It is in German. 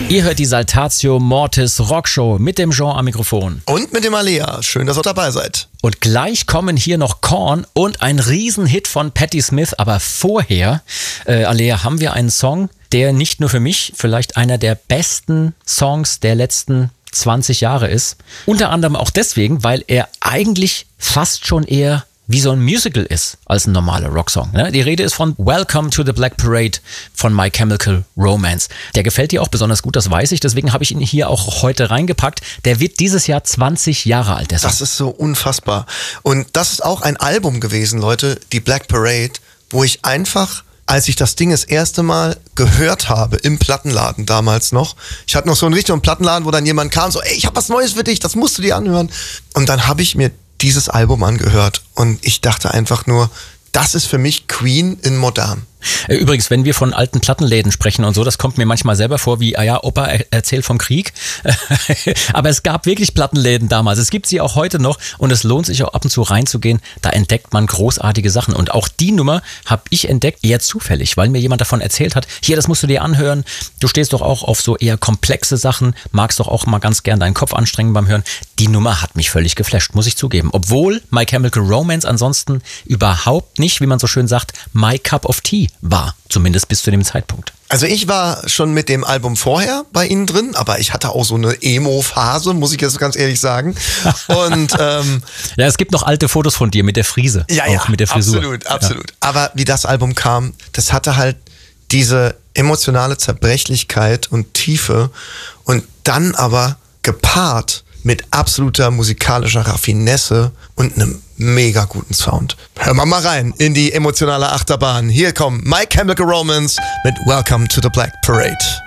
Ihr hört die Saltatio Mortis Rockshow mit dem Jean am Mikrofon. Und mit dem Alea. Schön, dass ihr dabei seid. Und gleich kommen hier noch Korn und ein Riesenhit von Patti Smith. Aber vorher, Alea, haben wir einen Song, der nicht nur für mich vielleicht einer der besten Songs der letzten 20 Jahre ist. Unter anderem auch deswegen, weil er eigentlich fast schon eher wie so ein Musical ist, als ein normaler Rocksong. Die Rede ist von Welcome to the Black Parade von My Chemical Romance. Der gefällt dir auch besonders gut, das weiß ich, deswegen habe ich ihn hier auch heute reingepackt. Der wird dieses Jahr 20 Jahre alt. Der Song. Das ist so unfassbar. Und das ist auch ein Album gewesen, Leute, die Black Parade, wo ich einfach, als ich das Ding das erste Mal gehört habe, im Plattenladen damals noch, ich hatte noch so einen richtigen Plattenladen, wo dann jemand kam, so, ey, ich habe was Neues für dich, das musst du dir anhören. Und dann habe ich mir dieses Album angehört und ich dachte einfach nur, das ist für mich Queen in modern. Übrigens, wenn wir von alten Plattenläden sprechen und so, das kommt mir manchmal selber vor, wie, Opa erzählt vom Krieg. Aber es gab wirklich Plattenläden damals. Es gibt sie auch heute noch und es lohnt sich auch ab und zu reinzugehen. Da entdeckt man großartige Sachen. Und auch die Nummer habe ich entdeckt, eher zufällig, weil mir jemand davon erzählt hat, hier, das musst du dir anhören. Du stehst doch auch auf so eher komplexe Sachen, magst doch auch mal ganz gern deinen Kopf anstrengen beim Hören. Die Nummer hat mich völlig geflasht, muss ich zugeben. Obwohl My Chemical Romance ansonsten überhaupt nicht, wie man so schön sagt, My Cup of Tea war, zumindest bis zu dem Zeitpunkt. Also ich war schon mit dem Album vorher bei ihnen drin, aber ich hatte auch so eine Emo-Phase, muss ich jetzt ganz ehrlich sagen. Und ja, es gibt noch alte Fotos von dir mit der Frise, auch mit der Frisur. Absolut. Ja. Aber wie das Album kam, das hatte halt diese emotionale Zerbrechlichkeit und Tiefe und dann aber gepaart mit absoluter musikalischer Raffinesse und einem mega guten Sound. Hören wir mal rein in die emotionale Achterbahn. Hier kommt My Chemical Romance mit Welcome to the Black Parade.